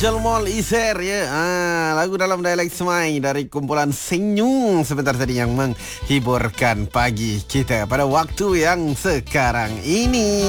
Jelmol Iser ya. Lagu dalam dialek Semai dari kumpulan Senyum sebentar tadi yang menghiburkan pagi kita pada waktu yang sekarang ini.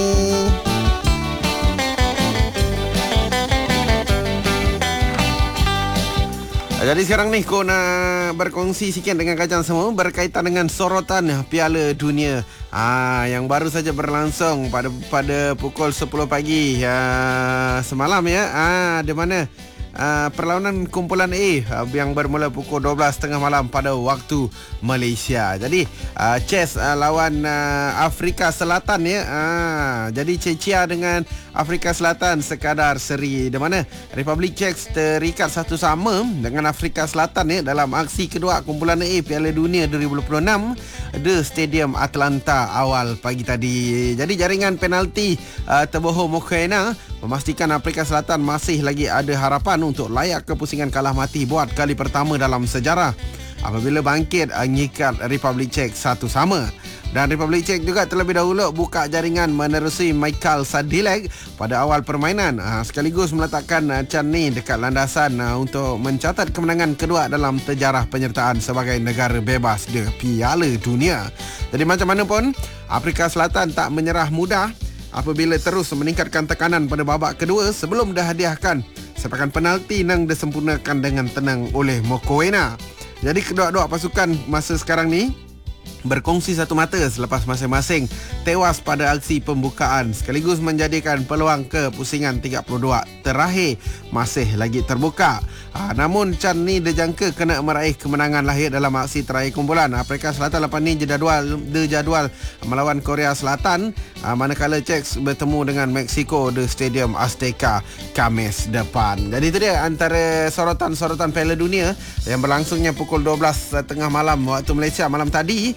Jadi sekarang ni aku nak berkongsi sikit dengan kalian semua berkaitan dengan sorotan Piala Dunia yang baru saja berlangsung pada pukul 10 pagi semalam ya. Di mana perlawanan kumpulan A yang bermula pukul 12.30 malam pada waktu Malaysia. Jadi Czech lawan Afrika Selatan ya. Jadi Czechia dengan Afrika Selatan sekadar seri, di mana Republik Czech terikat satu sama dengan Afrika Selatan ya dalam aksi kedua kumpulan A Piala Dunia 2026 di Stadium Atlanta awal pagi tadi. Jadi jaringan penalti Teboho Mokoena memastikan Afrika Selatan masih lagi ada harapan untuk layak ke pusingan kalah mati buat kali pertama dalam sejarah apabila bangkit mengikat Republik Czech satu sama. Dan Republik Czech juga terlebih dahulu buka jaringan menerusi Michael Sadilek pada awal permainan, sekaligus meletakkan Chani dekat landasan untuk mencatat kemenangan kedua dalam sejarah penyertaan sebagai negara bebas di Piala Dunia. Jadi macam mana pun Afrika Selatan tak menyerah mudah apabila terus meningkatkan tekanan pada babak kedua sebelum dihadiahkan sepakan penalti yang disempurnakan dengan tenang oleh Mokoena. Jadi kedua-dua pasukan masa sekarang ni berkongsi satu mata selepas masing-masing tewas pada aksi pembukaan, sekaligus menjadikan peluang ke pusingan 32 terakhir masih lagi terbuka. Namun Chan ni dijangka kena meraih kemenangan lahir dalam aksi terakhir kumpulan. Afrika Selatan lepas ni jadual melawan Korea Selatan, manakala Czech bertemu dengan Mexico di Stadium Azteca Khamis depan. Jadi itu dia antara sorotan-sorotan Piala Dunia yang berlangsungnya pukul 12.30 malam waktu Malaysia malam tadi.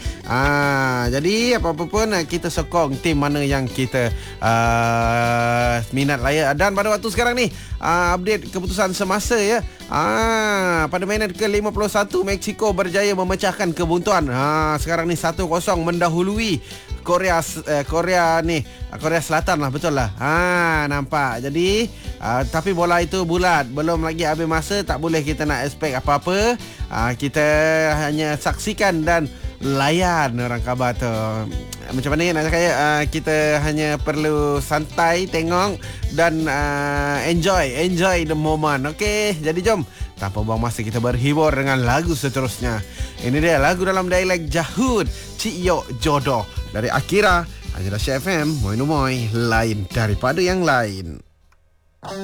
Jadi apa-apa pun kita sokong tim mana yang kita minat lah ya. Dan pada waktu sekarang ni update keputusan semasa ya. Pada mainan ke-51 Mexico berjaya memecahkan kebuntuan. Sekarang ni 1-0 mendahului Korea Selatan lah, betul lah. Nampak. Jadi tapi bola itu bulat, belum lagi habis masa, tak boleh kita nak expect apa-apa. Kita hanya saksikan dan layan orang khabar tu. Macam mana nak cakap kita hanya perlu santai tengok dan enjoy the moment. Okey, jadi jom tanpa buang masa kita berhibur dengan lagu seterusnya. Ini dia lagu dalam dialek Jahud, Cik Yok Jodoh dari Akira. Hanya Syah FM, Moi Numoy, lain daripada yang lain.